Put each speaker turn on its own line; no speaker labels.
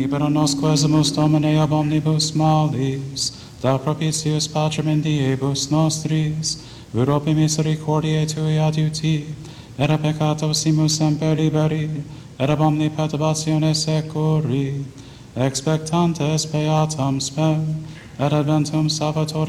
libera nos quesumus Domine ab omnibus malis, da propitius pacem in diebus nostris, Europe misericordiae Tui adiuti, et a peccatosimus semper liberi, et ab omni perturbatione securi, expectantes beatam spem, et adventum Salvatori